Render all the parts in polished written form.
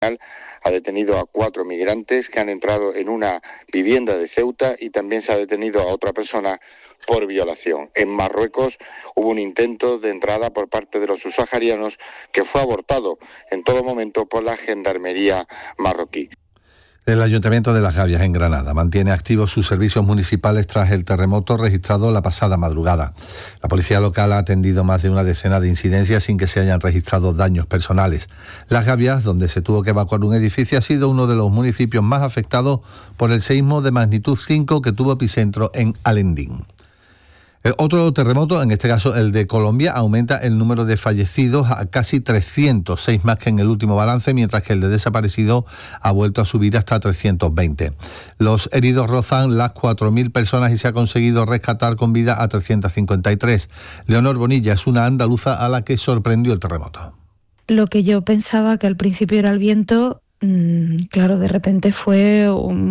ha detenido a 4 migrantes que han entrado en una vivienda de Ceuta y también se ha detenido a otra persona por violación. En Marruecos hubo un intento de entrada por parte de los subsaharianos que fue abortado en todo momento por la gendarmería marroquí. El Ayuntamiento de Las Gavias, en Granada, mantiene activos sus servicios municipales tras el terremoto registrado la pasada madrugada. La policía local ha atendido más de una decena de incidencias sin que se hayan registrado daños personales. Las Gavias, donde se tuvo que evacuar un edificio, ha sido uno de los municipios más afectados por el seísmo de magnitud 5 que tuvo epicentro en Alendín. Otro terremoto, en este caso el de Colombia, aumenta el número de fallecidos a casi 306 más que en el último balance, mientras que el de desaparecidos ha vuelto a subir hasta 320. Los heridos rozan las 4.000 personas y se ha conseguido rescatar con vida a 353. Leonor Bonilla es una andaluza a la que sorprendió el terremoto. Lo que yo pensaba que al principio era el viento, claro, de repente fue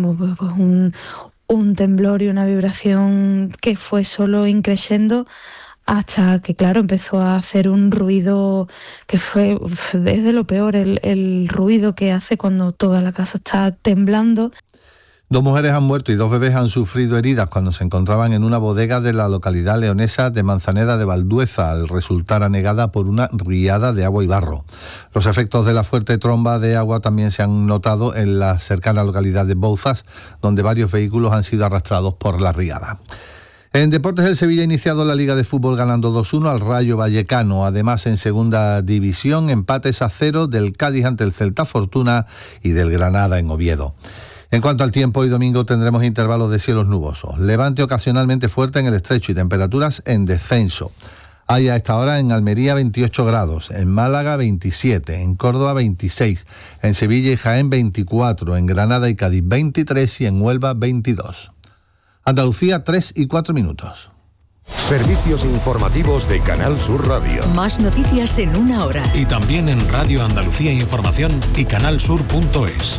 un temblor y una vibración que fue solo increciendo hasta que, claro, empezó a hacer un ruido que fue desde lo peor, el ruido que hace cuando toda la casa está temblando. 2 mujeres han muerto y 2 bebés han sufrido heridas cuando se encontraban en una bodega de la localidad leonesa de Manzaneda de Valdueza al resultar anegada por una riada de agua y barro. Los efectos de la fuerte tromba de agua también se han notado en la cercana localidad de Bouzas, donde varios vehículos han sido arrastrados por la riada. En deportes, el Sevilla ha iniciado la Liga de Fútbol ganando 2-1 al Rayo Vallecano. Además, en segunda división, empates a 0 del Cádiz ante el Celta Fortuna y del Granada en Oviedo. En cuanto al tiempo, hoy domingo tendremos intervalos de cielos nubosos, levante ocasionalmente fuerte en el estrecho y temperaturas en descenso. Hay a esta hora en Almería 28 grados, en Málaga 27, en Córdoba 26, en Sevilla y Jaén 24, en Granada y Cádiz 23 y en Huelva 22. Andalucía 3:04. Servicios informativos de Canal Sur Radio. Más noticias en una hora. Y también en Radio Andalucía Información y canalsur.es.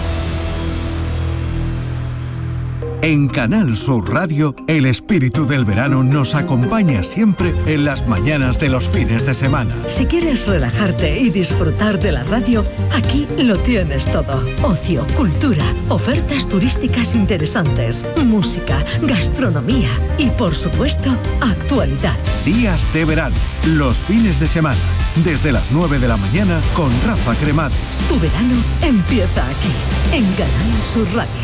En Canal Sur Radio, el espíritu del verano nos acompaña siempre en las mañanas de los fines de semana. Si quieres relajarte y disfrutar de la radio, aquí lo tienes todo. Ocio, cultura, ofertas turísticas interesantes, música, gastronomía y, por supuesto, actualidad. Días de verano, los fines de semana, desde las 9 de la mañana con Rafa Cremades. Tu verano empieza aquí, en Canal Sur Radio.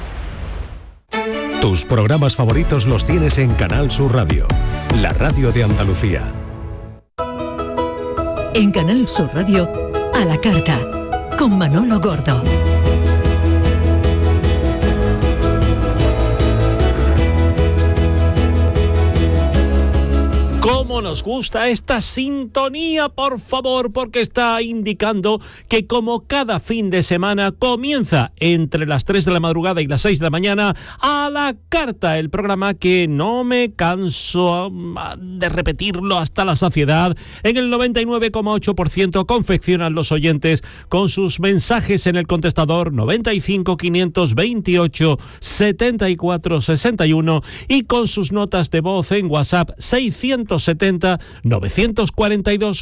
Tus programas favoritos los tienes en Canal Sur Radio, la radio de Andalucía. En Canal Sur Radio, a la carta, con Manolo Gordo. ¿Cómo nos gusta esta sintonía, por favor? Porque está indicando que como cada fin de semana comienza entre las 3 de la madrugada y las 6 de la mañana a la carta, el programa que no me canso de repetirlo hasta la saciedad. En el 99,8% confeccionan los oyentes con sus mensajes en el contestador 95 528 74 61 y con sus notas de voz en WhatsApp 670 942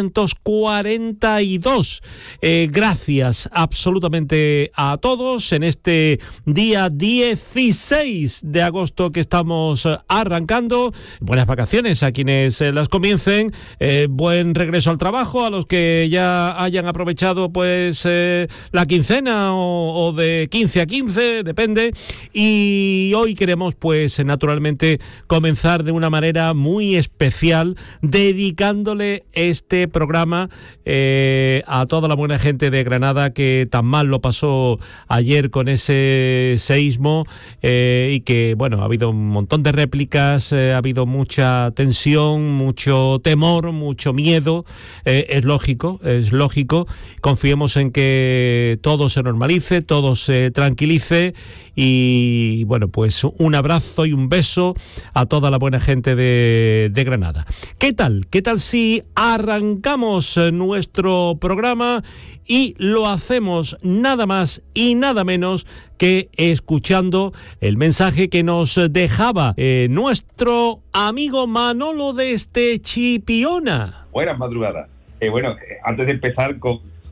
942. Gracias absolutamente a todos en este día 16 de agosto que estamos arrancando. Buenas vacaciones a quienes las comiencen, buen regreso al trabajo a los que ya hayan aprovechado pues la quincena o de 15 a 15, depende. Y hoy queremos pues naturalmente comenzar de una manera muy especial dedicándole este programa a toda la buena gente de Granada que tan mal lo pasó ayer con ese seísmo y que bueno, ha habido un montón de réplicas, ha habido mucha tensión, mucho temor, mucho miedo. Es lógico, confiemos en que todo se normalice, todo se tranquilice y bueno, pues un abrazo y un beso a toda la buena gente de Granada. ¿Qué tal? ¿Qué tal si arrancamos nuestro programa y lo hacemos nada más y nada menos que escuchando el mensaje que nos dejaba nuestro amigo Manolo desde Chipiona? Buenas madrugadas. Bueno, antes de empezar con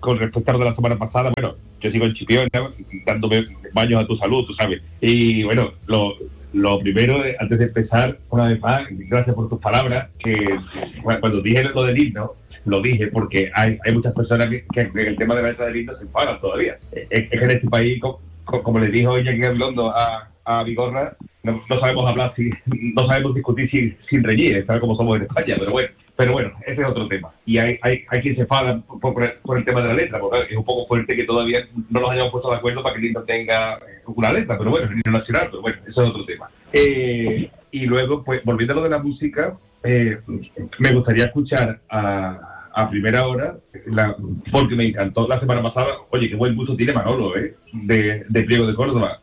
con respecto a lo de la semana pasada, bueno, yo sigo en Chipiona, dándome baños a tu salud, tú sabes. Y bueno, lo primero, antes de empezar, una vez más, gracias por tus palabras, que cuando dije lo del himno, lo dije porque hay muchas personas que en el tema de la letra del himno se enfadan todavía. Es que en este país, como le dijo Iñaki Gabilondo a Vigorra, no sabemos hablar, no sabemos discutir sin reñir, ¿sabes cómo somos en España? Pero bueno, ese es otro tema. Y hay quien se enfada por el tema de la letra, porque es un poco fuerte que todavía no nos hayamos puesto de acuerdo para que el himno tenga una letra, pero bueno, el himno nacional, pero bueno, eso es otro tema. Y luego, pues, volviendo a lo de la música, me gustaría escuchar a primera hora, porque me encantó la semana pasada. Oye, qué buen gusto tiene Manolo, de Pliego de Córdoba.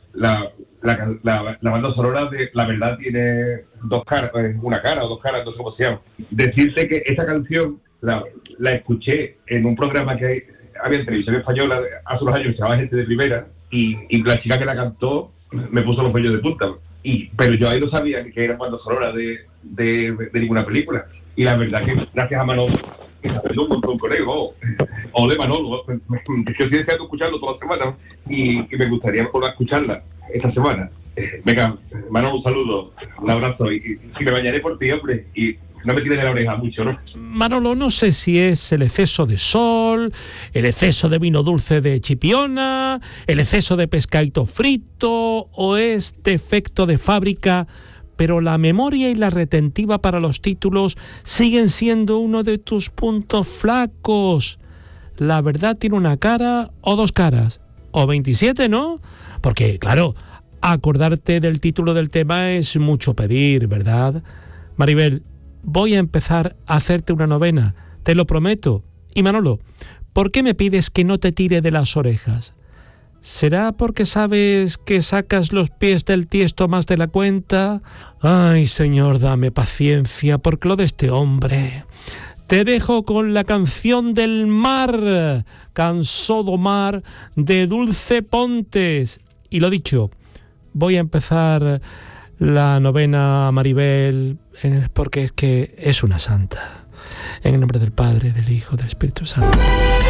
La banda sonora de La Verdad tiene dos caras, una cara o dos caras, no sé cómo se llama. Decirte que esa canción la escuché en un programa que había en televisión española hace unos años que se llamaba Gente de Primera, y la chica que la cantó me puso los vellos de punta. Pero yo ahí no sabía que era banda sonora de ninguna película. Y la verdad que gracias a Manolo, que se aprendió un montón con él, o de Manolo, que yo estoy deseando escucharlo toda la semana, y me gustaría volver a escucharla esta semana. Venga, Manolo, un saludo, un abrazo, y me bañaré por ti, hombre, y no me tires de la oreja mucho, ¿no? Manolo, no sé si es el exceso de sol, el exceso de vino dulce de Chipiona, el exceso de pescadito frito, o es defecto de fábrica, pero la memoria y la retentiva para los títulos siguen siendo uno de tus puntos flacos. La verdad tiene una cara o dos caras, o 27, ¿no? Porque, claro, acordarte del título del tema es mucho pedir, ¿verdad? Maribel, voy a empezar a hacerte una novena, te lo prometo. Y Manolo, ¿por qué me pides que no te tire de las orejas? ¿Será porque sabes que sacas los pies del tiesto más de la cuenta? Ay, Señor, dame paciencia, porque lo de este hombre. Te dejo con la canción del mar, Cansó do mar, de Dulce Pontes. Y lo dicho, voy a empezar la novena a Maribel, porque es que es una santa. En el nombre del Padre, del Hijo, del Espíritu Santo.